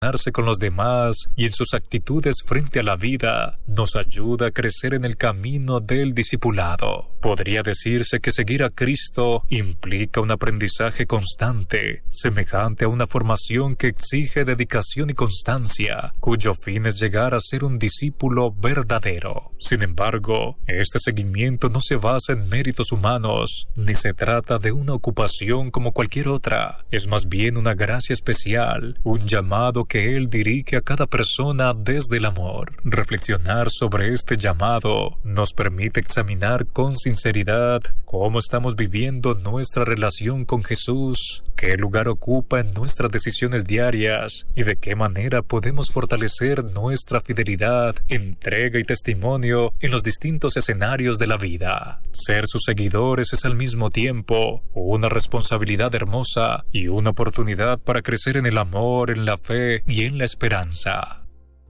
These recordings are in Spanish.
relacionarse con los demás y en sus actitudes frente a la vida, nos ayuda a crecer en el camino del discipulado. Podría decirse que seguir a Cristo implica un aprendizaje constante, semejante a una formación que exige dedicación y constancia, cuyo fin es llegar a ser un discípulo verdadero. Sin embargo, este seguimiento no se basa en méritos humanos, ni se trata de una ocupación como cualquier otra. Es más bien una gracia especial, un llamado que Él dirige a cada persona desde el amor. Reflexionar sobre este llamado nos permite examinar con sinceridad cómo estamos viviendo nuestra relación con Jesús, qué lugar ocupa en nuestras decisiones diarias y de qué manera podemos fortalecer nuestra fidelidad, entrega y testimonio en los distintos escenarios de la vida. Ser sus seguidores es al mismo tiempo una responsabilidad hermosa y una oportunidad para crecer en el amor, en la fe y en la esperanza.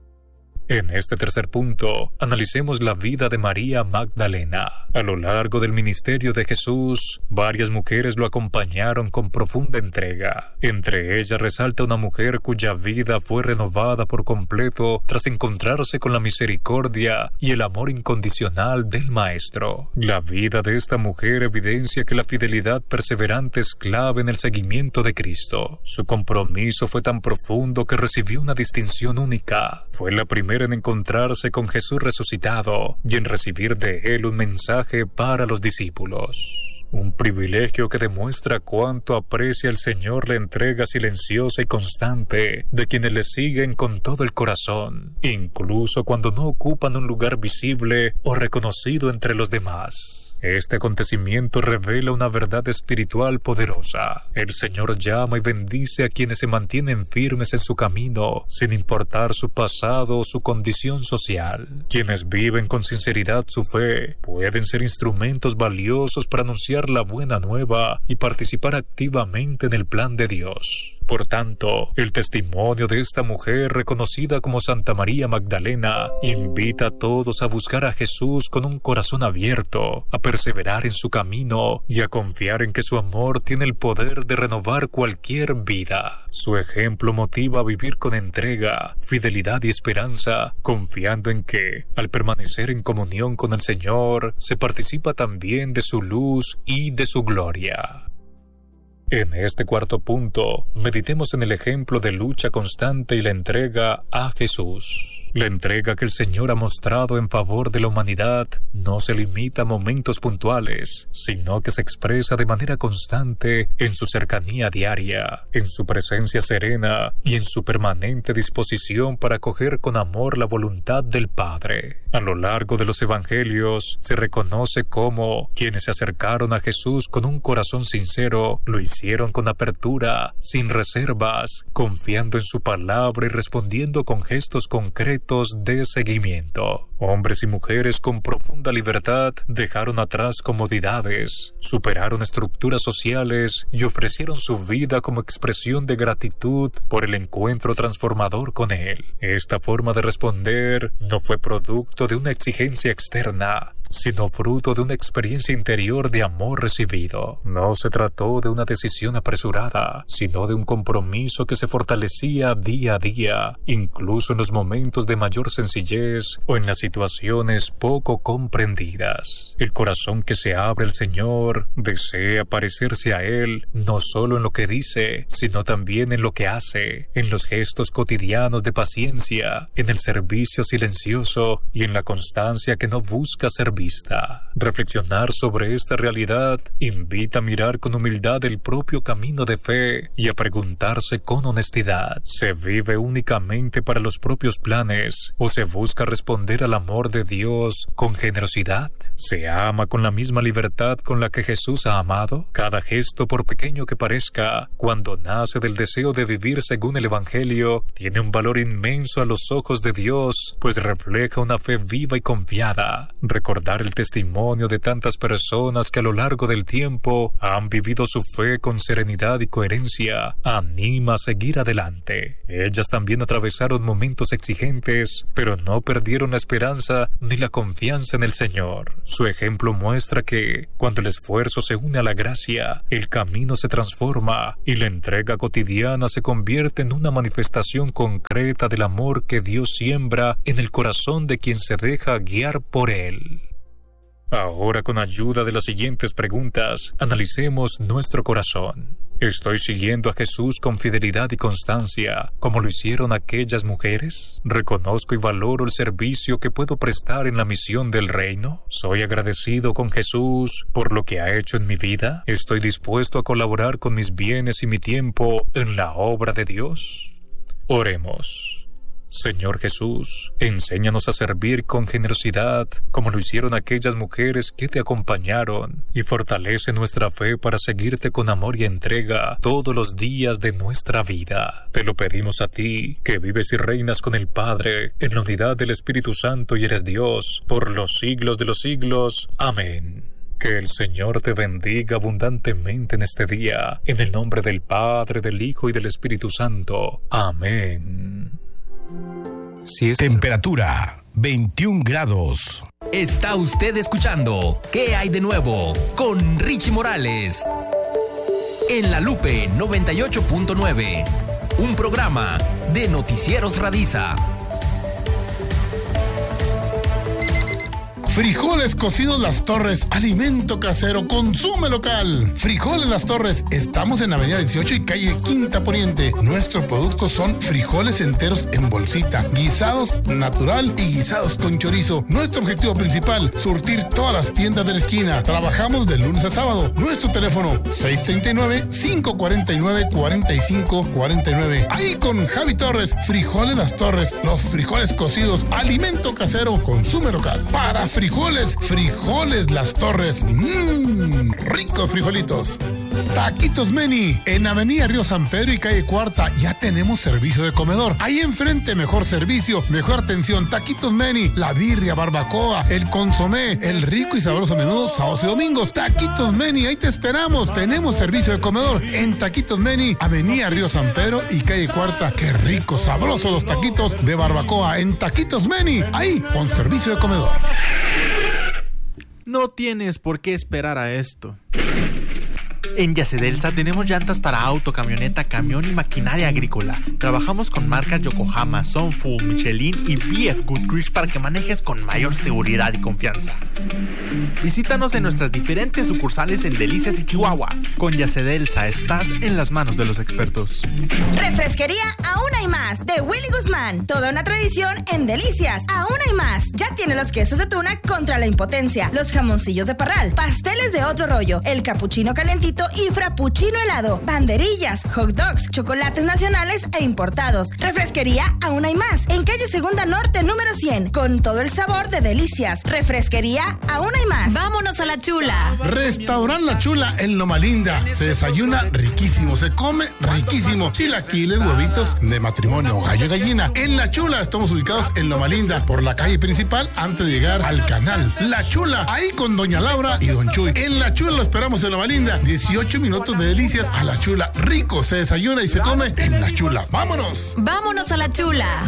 En este tercer punto, analicemos la vida de María Magdalena. A lo largo del ministerio de Jesús, varias mujeres lo acompañaron con profunda entrega. Entre ellas resalta una mujer cuya vida fue renovada por completo tras encontrarse con la misericordia y el amor incondicional del Maestro. La vida de esta mujer evidencia que la fidelidad perseverante es clave en el seguimiento de Cristo. Su compromiso fue tan profundo que recibió una distinción única. Fue la primera en encontrarse con Jesús resucitado y en recibir de Él un mensaje para los discípulos. Un privilegio que demuestra cuánto aprecia el Señor la entrega silenciosa y constante de quienes le siguen con todo el corazón, incluso cuando no ocupan un lugar visible o reconocido entre los demás. Este acontecimiento revela una verdad espiritual poderosa. El Señor llama y bendice a quienes se mantienen firmes en su camino, sin importar su pasado o su condición social. Quienes viven con sinceridad su fe pueden ser instrumentos valiosos para anunciar la buena nueva y participar activamente en el plan de Dios. Por tanto, el testimonio de esta mujer, reconocida como Santa María Magdalena, invita a todos a buscar a Jesús con un corazón abierto, a perseverar en su camino y a confiar en que su amor tiene el poder de renovar cualquier vida. Su ejemplo motiva a vivir con entrega, fidelidad y esperanza, confiando en que, al permanecer en comunión con el Señor, se participa también de su luz y de su gloria. En este cuarto punto, meditemos en el ejemplo de lucha constante y la entrega a Jesús. La entrega que el Señor ha mostrado en favor de la humanidad no se limita a momentos puntuales, sino que se expresa de manera constante en su cercanía diaria, en su presencia serena y en su permanente disposición para acoger con amor la voluntad del Padre. A lo largo de los evangelios se reconoce cómo quienes se acercaron a Jesús con un corazón sincero lo hicieron con apertura, sin reservas, confiando en su palabra y respondiendo con gestos concretos de seguimiento. Hombres y mujeres con profunda libertad dejaron atrás comodidades, superaron estructuras sociales y ofrecieron su vida como expresión de gratitud por el encuentro transformador con Él. Esta forma de responder no fue producto de una exigencia externa, sino fruto de una experiencia interior de amor recibido. No se trató de una decisión apresurada, sino de un compromiso que se fortalecía día a día, incluso en los momentos de mayor sencillez o en las situaciones poco comprendidas. El corazón que se abre al Señor desea parecerse a Él no solo en lo que dice, sino también en lo que hace, en los gestos cotidianos de paciencia, en el servicio silencioso y en la constancia que no busca ser vista. Reflexionar sobre esta realidad invita a mirar con humildad el propio camino de fe y a preguntarse con honestidad: ¿se vive únicamente para los propios planes o se busca responder al amor de Dios con generosidad? ¿Se ama con la misma libertad con la que Jesús ha amado? Cada gesto, por pequeño que parezca, cuando nace del deseo de vivir según el Evangelio, tiene un valor inmenso a los ojos de Dios, pues refleja una fe viva y confiada. Recordar dar el testimonio de tantas personas que a lo largo del tiempo han vivido su fe con serenidad y coherencia, anima a seguir adelante. Ellas también atravesaron momentos exigentes, pero no perdieron la esperanza ni la confianza en el Señor. Su ejemplo muestra que, cuando el esfuerzo se une a la gracia, el camino se transforma y la entrega cotidiana se convierte en una manifestación concreta del amor que Dios siembra en el corazón de quien se deja guiar por Él. Ahora, con ayuda de las siguientes preguntas, analicemos nuestro corazón. ¿Estoy siguiendo a Jesús con fidelidad y constancia, como lo hicieron aquellas mujeres? ¿Reconozco y valoro el servicio que puedo prestar en la misión del reino? ¿Soy agradecido con Jesús por lo que ha hecho en mi vida? ¿Estoy dispuesto a colaborar con mis bienes y mi tiempo en la obra de Dios? Oremos. Señor Jesús, enséñanos a servir con generosidad, como lo hicieron aquellas mujeres que te acompañaron, y fortalece nuestra fe para seguirte con amor y entrega todos los días de nuestra vida. Te lo pedimos a ti, que vives y reinas con el Padre, en la unidad del Espíritu Santo y eres Dios, por los siglos de los siglos. Amén. Que el Señor te bendiga abundantemente en este día, en el nombre del Padre, del Hijo y del Espíritu Santo. Amén. Temperatura 21 grados. Está usted escuchando ¿Qué hay de nuevo? Con Richie Morales. En La Lupe 98.9. Un programa de Noticieros Radiza. Frijoles cocidos Las Torres, alimento casero, consume local. Frijoles Las Torres, estamos en Avenida 18 y calle Quinta Poniente. Nuestros productos son frijoles enteros en bolsita, guisados natural y guisados con chorizo. Nuestro objetivo principal, surtir todas las tiendas de la esquina. Trabajamos de lunes a sábado. Nuestro teléfono, 639-549-4549. Ahí con Javi Torres, Frijoles Las Torres, los frijoles cocidos, alimento casero, consume local. Para frijoles Las Torres, ricos frijolitos. Taquitos Meni, en Avenida Río San Pedro y calle Cuarta, ya tenemos servicio de comedor. Ahí enfrente, mejor servicio, mejor atención. Taquitos Meni, la birria, barbacoa, el consomé, el rico y sabroso menudo, sábados y domingos. Taquitos Meni, ahí te esperamos. Tenemos servicio de comedor en Taquitos Meni, Avenida Río San Pedro y calle Cuarta. Qué rico, sabroso los taquitos de barbacoa en Taquitos Meni, ahí con servicio de comedor. No tienes por qué esperar a esto. En Yacedelsa tenemos llantas para auto, camioneta, camión y maquinaria agrícola. Trabajamos con marcas Yokohama, Sunfu, Michelin y BF Goodrich para que manejes con mayor seguridad y confianza. Visítanos en nuestras diferentes sucursales en Delicias y Chihuahua. Con Yacedelsa estás en las manos de los expertos. Refresquería Aún hay más de Willy Guzmán. Toda una tradición en Delicias. Aún hay más. Ya tiene los quesos de tuna contra la impotencia, los jamoncillos de parral, pasteles de otro rollo, el capuchino calentito y frappuccino helado, banderillas, hot dogs, chocolates nacionales e importados. Refresquería Aún hay más en calle Segunda Norte número 100, con todo el sabor de Delicias. Refresquería Aún hay más. Vámonos a La Chula. Restaurant La Chula en Loma Linda. Se desayuna riquísimo, se come riquísimo. Chilaquiles, huevitos de matrimonio, gallo y gallina. En La Chula estamos ubicados en Loma Linda, por la calle principal antes de llegar al canal. La Chula, ahí con Doña Laura y Don Chuy. En La Chula lo esperamos en Loma Linda. 18 minutos de Delicias a La Chula. Rico, se desayuna y se come en La Chula. ¡Vámonos! ¡Vámonos a La Chula!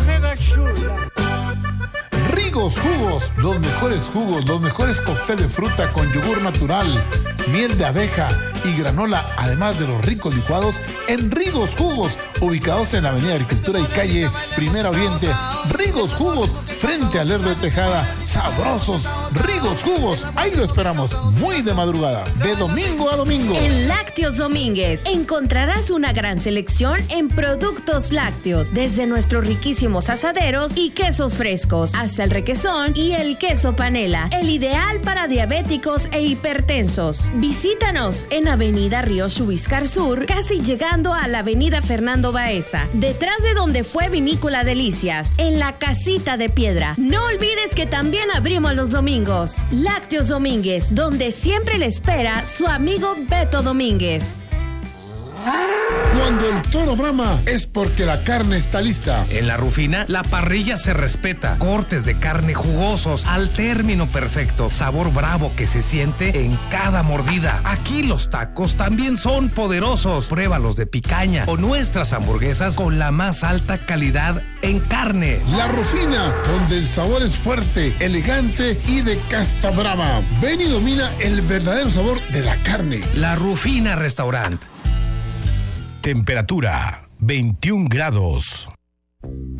Rigos Jugos, los mejores cócteles de fruta con yogur natural, miel de abeja y granola, además de los ricos licuados en Rigos Jugos, ubicados en la Avenida Agricultura y calle Primera Oriente. Rigos Jugos, frente al Lerdo de Tejada, sabrosos Rigos Jugos, ahí lo esperamos, muy de madrugada, de domingo a domingo. En Lácteos Domínguez encontrarás una gran selección en productos lácteos, desde nuestros riquísimos asaderos y quesos frescos, hasta el requesón y el queso panela, el ideal para diabéticos e hipertensos. Visítanos en Avenida Río Chubiscar Sur, casi llegando a la Avenida Fernando Baeza, detrás de donde fue Vinícola Delicias, en la Casita de Piedra. No olvides que también abrimos los domingos. Lácteos Domínguez, donde siempre le espera su amigo Beto Domínguez. Cuando el toro brama es porque la carne está lista. En La Rufina, la parrilla se respeta. Cortes de carne jugosos al término perfecto. Sabor bravo que se siente en cada mordida. Aquí los tacos también son poderosos. Pruébalos de picaña o nuestras hamburguesas con la más alta calidad en carne. La Rufina, donde el sabor es fuerte, elegante y de casta brava. Ven y domina el verdadero sabor de la carne. La Rufina Restaurant. Temperatura 21 grados.